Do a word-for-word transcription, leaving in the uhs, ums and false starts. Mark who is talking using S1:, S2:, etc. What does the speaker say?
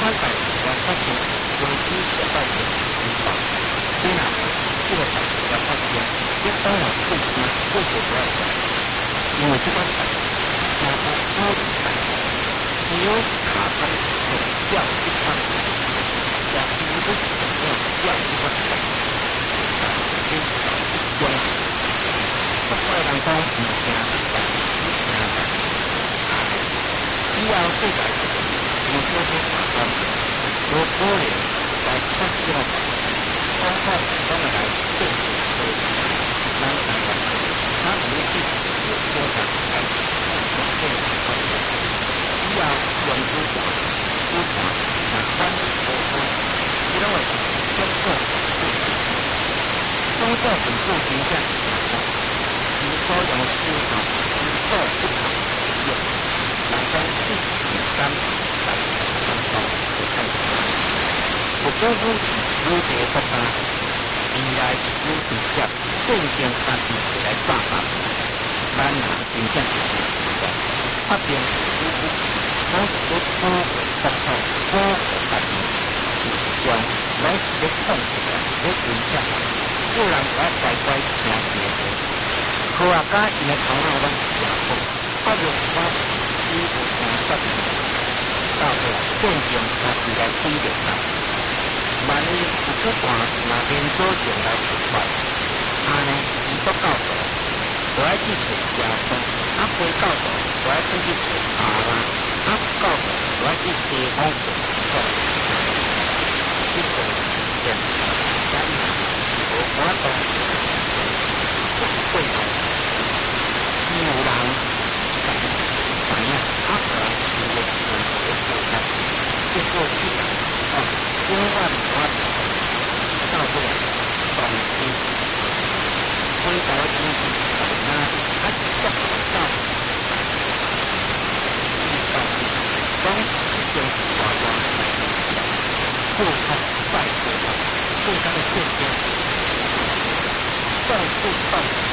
S1: 款代志也发生，危机也发生，情况。虽然这个代志也发生，也当然对他会做不要紧，因为这款代志加上高利贷，只有卡在有教一款代志，也是不是有教一款代志，但是搞一关系，不怪人讲唔听代志，唔听代志，只要对代志。有些些法官，有可能在测试了方法，当然来证明说，咱台湾他们的技术有多少在我这个方面，只要用主管、主管那管理沟通，这认为经过不行，经过很不形象的情况，只所用思考，只做不同使用，来将一举三。有政府是主体国家，应该是主直接正经家己来抓法，咱若真正是法定是主体，拢是要保护国土、保护家己，是关，拢是要控制来，要影响，有人来乖乖听伊的话，科学家因的头脑拢是真好，法律法只有听法律。到后正经家己来规定啦。万一有出大若连锁性来出发，安尼伊都到度，就爱去找交通，啊非到度就爱去找查啦，啊到度就爱去西方去找。这个现咱是无法度，就是背后有人知影，啊可能是有任何的负担，结果去啊。千万不要到不了东西，回到经济在哪里？他接不到，遇到当时就是呱呱来过他再过他，对他的见证，到处到处